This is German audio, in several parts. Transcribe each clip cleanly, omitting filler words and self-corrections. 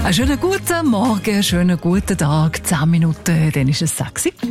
Einen schönen guten Morgen, schönen guten Tag. 10 Minuten, dann ist es 6 Uhr.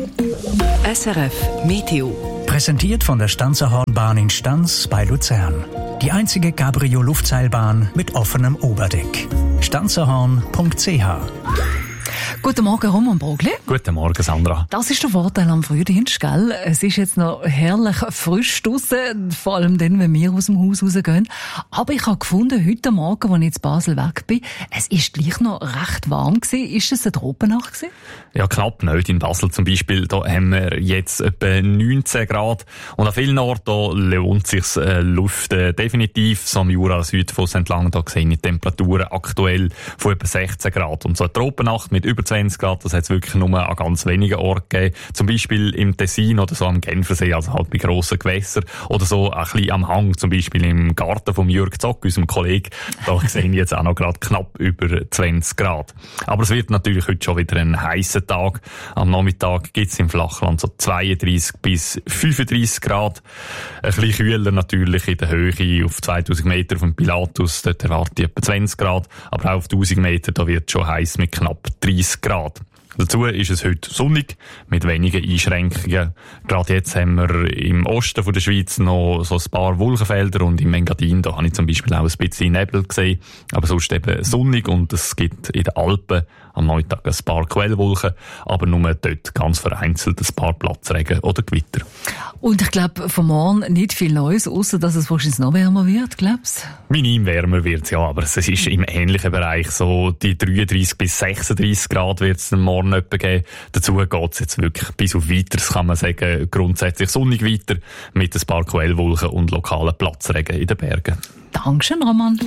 SRF Meteo. Präsentiert von der Stanzerhornbahn in Stanz bei Luzern. Die einzige Cabrio-Luftseilbahn mit offenem Oberdeck. stanzerhorn.ch. Guten Morgen, Roman Brogli. Guten Morgen, Sandra. Das ist der Vorteil am Frühdienst, gell? Es ist jetzt noch herrlich frisch draussen, vor allem dann, wenn wir aus dem Haus rausgehen. Aber ich habe gefunden, heute Morgen, als ich in Basel weg bin, es ist gleich noch recht warm gewesen. Ist es eine Tropennacht gewesen? Ja, knapp nicht. In Basel zum Beispiel, da haben wir jetzt etwa 19 Grad. Und an vielen Orten da lohnt sich Luft definitiv. So am Jura Südfuss entlang, da sehen die Temperaturen aktuell von etwa 16 Grad. Und so eine Tropennacht mit über 20 Grad, das hat es wirklich nur an ganz wenigen Orten gegeben. Zum Beispiel im Tessin oder so am Genfersee, also halt bei grossen Gewässern. Oder so ein bisschen am Hang, zum Beispiel im Garten von Jürg Zock, unserem Kollegen. Da sehen jetzt auch noch gerade knapp über 20 Grad. Aber es wird natürlich heute schon wieder ein heißer Tag. Am Nachmittag gibt es im Flachland so 32 bis 35 Grad. Ein bisschen kühler natürlich in der Höhe auf 2000 Meter vom Pilatus. Dort erwarte ich etwa 20 Grad. Aber auch auf 1000 Meter, da wird es schon heiß mit knapp 30 Grad. Dazu ist es heute sonnig, mit wenigen Einschränkungen. Gerade jetzt haben wir im Osten von der Schweiz noch so ein paar Wolkenfelder und im Engadin, da habe ich zum Beispiel auch ein bisschen Nebel gesehen. Aber sonst eben sonnig und es gibt in den Alpen am Nachmittag ein paar Quellwolken, aber nur dort ganz vereinzelt ein paar Platzregen oder Gewitter. Und ich glaube, von morgen nicht viel Neues, außer dass es wahrscheinlich noch wärmer wird, glaubst du? Minim wärmer wird es, ja, aber es ist im ähnlichen Bereich. So die 33 bis 36 Grad wird es morgen etwa geben. Dazu geht es jetzt wirklich bis auf Weiteres, kann man sagen, grundsätzlich sonnig weiter mit ein paar Quellwolken und lokalen Platzregen in den Bergen. Dankeschön, Roman.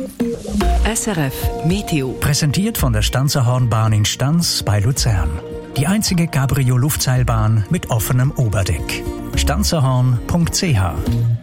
SRF Meteo. Präsentiert von der Stanzerhornbahn in Stanz bei Luzern. Die einzige Cabrio-Luftseilbahn mit offenem Oberdeck. stanzerhorn.ch